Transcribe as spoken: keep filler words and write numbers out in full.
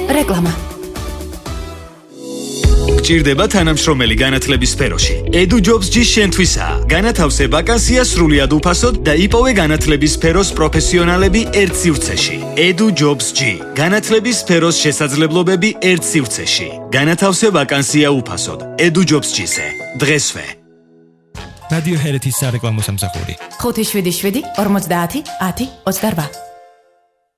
რეკლამა. გჭირდება თანამშრომელი განათლების სფეროში. Edu Jobs G შენთვისაა. განათავსე ვაკანსია სრულიად უფასოდ და იპოვე განათლების სფეროს პროფესიონალები ერთ სივრცეში. Edu Jobs G. განათლების სფეროს შესაძლებლობები ერთ სივრცეში. განათავსე ვაკანსია უფასოდ. Edu Jobs G-ზე. დღესვე. რადიო ჰერეთის სარეკლამო სამსახური. ხუთი შვიდი შვიდი ორმოცდაათი ათი ოცდაორვა